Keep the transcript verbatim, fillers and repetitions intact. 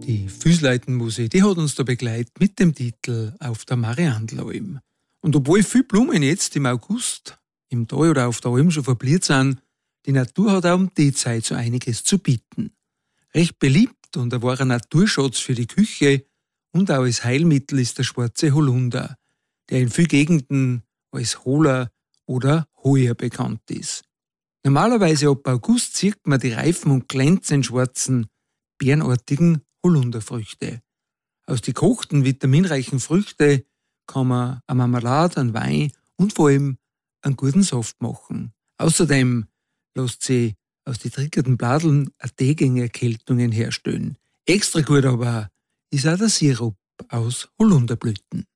Die Füßleitenmusik, die hat uns da begleitet mit dem Titel Auf der Mariandelalm. Und obwohl viele Blumen jetzt im August im Tal oder auf der Alm schon verblüht sind, die Natur hat auch um die Zeit so einiges zu bieten. Recht beliebt und ein wahrer Naturschatz für die Küche und auch als Heilmittel ist der schwarze Holunder, der in vielen Gegenden als Holer oder Hoyer bekannt ist. Normalerweise ab August sieht man die reifen und glänzend schwarzen, beerenartigen Holunderfrüchte. Aus die gekochten, vitaminreichen Früchte kann man eine Marmelade, einen Wein und vor allem einen guten Saft machen. Außerdem lässt sich aus die trickerten Bladeln eine Tee gegen Erkältungen herstellen. Extra gut aber ist auch der Sirup aus Holunderblüten.